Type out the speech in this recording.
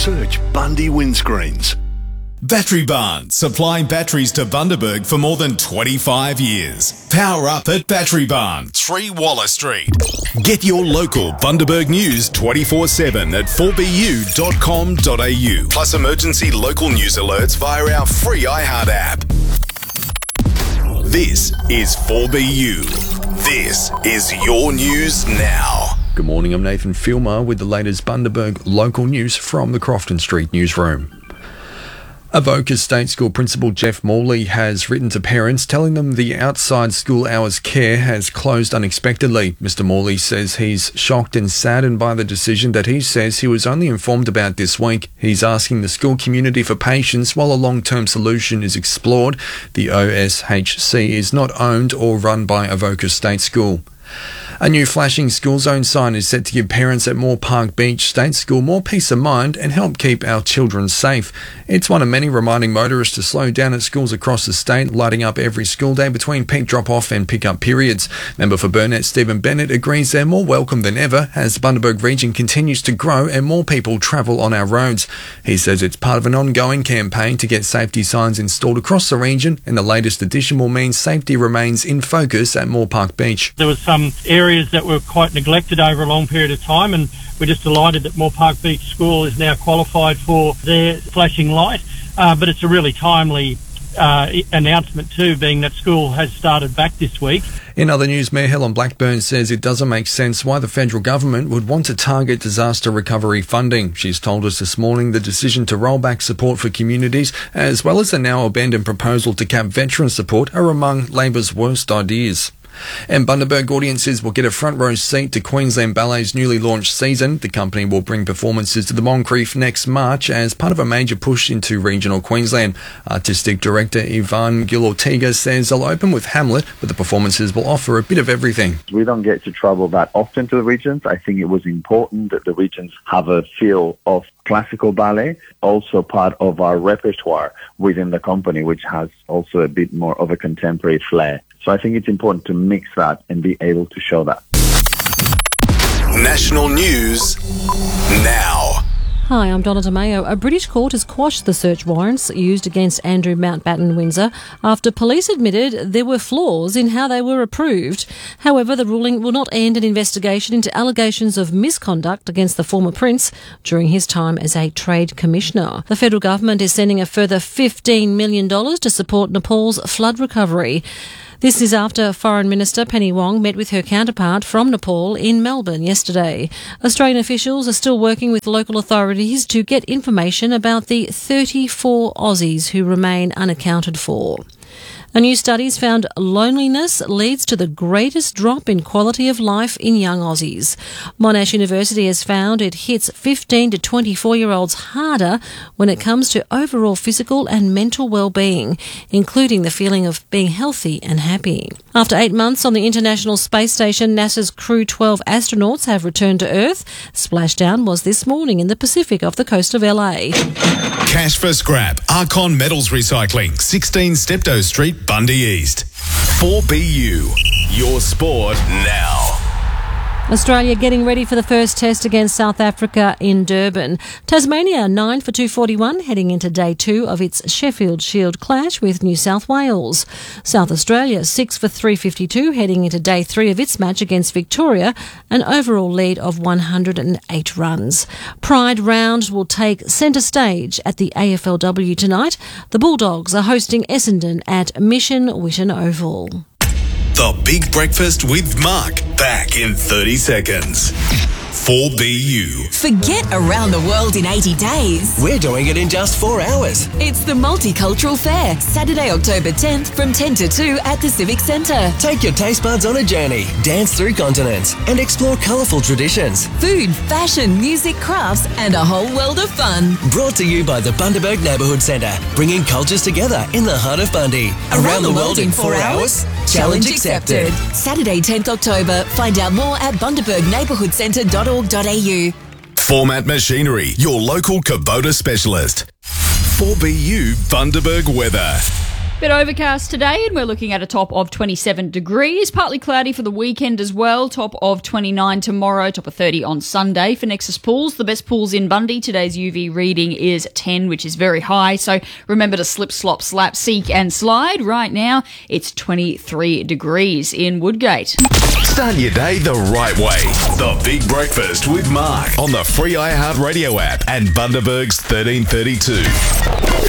Search Bundy Windscreens. Battery Barn, supplying batteries to Bundaberg for more than 25 years. Power up at Battery Barn, 3 Waller Street. Get your local Bundaberg news 24/7 at 4bu.com.au. Plus emergency local news alerts via our free iHeart app. This is 4BU. This is your news now. Good morning, I'm Nathan Filmer with the latest Bundaberg local news from the Crofton Street newsroom. Avoca State School Principal Jeff Morley has written to parents telling them the outside school hours care has closed unexpectedly. Mr. Morley says he's shocked and saddened by the decision that he says he was only informed about this week. He's asking the school community for patience while a long-term solution is explored. The OSHC is not owned or run by Avoca State School. A new flashing school zone sign is set to give parents at Moore Park Beach State School more peace of mind and help keep our children safe. It's one of many reminding motorists to slow down at schools across the state, lighting up every school day between peak drop-off and pick-up periods. Member for Burnett Stephen Bennett agrees they're more welcome than ever as the Bundaberg region continues to grow and more people travel on our roads. He says it's part of an ongoing campaign to get safety signs installed across the region, and the latest addition will mean safety remains in focus at Moore Park Beach. There was some areas that were quite neglected over a long period of time, and we're just delighted that Moore Park Beach School is now qualified for their flashing light, but it's a really timely announcement too, being that school has started back this week. In other news, Mayor Helen Blackburn says it doesn't make sense why the federal government would want to target disaster recovery funding. She's told us this morning the decision to roll back support for communities, as well as the now abandoned proposal to cap veteran support, are among Labor's worst ideas. And Bundaberg audiences will get a front row seat to Queensland Ballet's newly launched season. The company will bring performances to the Moncrief next March as part of a major push into regional Queensland. Artistic director Ivan Gil-Ortega says they'll open with Hamlet, but the performances will offer a bit of everything. We don't get to travel that often to the regions. I think it was important that the regions have a feel of classical ballet, also part of our repertoire within the company, which has also a bit more of a contemporary flair. So I think it's important to mix that and be able to show that. National news now. Hi, I'm Donna DeMayo. A British court has quashed the search warrants used against Andrew Mountbatten Windsor after police admitted there were flaws in how they were approved. However, the ruling will not end an investigation into allegations of misconduct against the former prince during his time as a trade commissioner. The federal government is sending a further $15 million to support Nepal's flood recovery. This is after Foreign Minister Penny Wong met with her counterpart from Nepal in Melbourne yesterday. Australian officials are still working with local authorities to get information about the 34 Aussies who remain unaccounted for. A new study's found loneliness leads to the greatest drop in quality of life in young Aussies. Monash University has found it hits 15 to 24-year-olds harder when it comes to overall physical and mental well-being, including the feeling of being healthy and happy. After 8 months on the International Space Station, NASA's Crew 12 astronauts have returned to Earth. Splashdown was this morning in the Pacific off the coast of LA. Cash for scrap. Archon Metals Recycling, 16 Steptoe Street, Bundy East. 4BU, your sport now. Australia getting ready for the first test against South Africa in Durban. Tasmania 9 for 241, heading into day 2 of its Sheffield Shield clash with New South Wales. South Australia 6 for 352, heading into day 3 of its match against Victoria, an overall lead of 108 runs. Pride Round will take centre stage at the AFLW tonight. The Bulldogs are hosting Essendon at Mission Witten Oval. The Big Breakfast with Mark, back in 30 seconds. 4BU. Forget around the world in 80 days. We're doing it in just 4 hours. It's the Multicultural Fair, Saturday, October 10th from 10 to 2 at the Civic Centre. Take your taste buds on a journey, dance through continents, and explore colourful traditions. Food, fashion, music, crafts, and a whole world of fun. Brought to you by the Bundaberg Neighbourhood Centre, bringing cultures together in the heart of Bundy. Around the world in 4 hours? Challenge accepted. Saturday, 10th October. Find out more at bundabergneighbourhoodcentre.org.au. Format Machinery, your local Kubota specialist. 4BU Bundaberg weather. Bit overcast today, and we're looking at a top of 27 degrees. Partly cloudy for the weekend as well. Top of 29 tomorrow, top of 30 on Sunday for Nexus Pools. The best pools in Bundy. Today's UV reading is 10, which is very high. So remember to slip, slop, slap, seek and slide. Right now, it's 23 degrees in Woodgate. Start your day the right way. The Big Breakfast with Mark on the free iHeartRadio app and Bundaberg's 1332.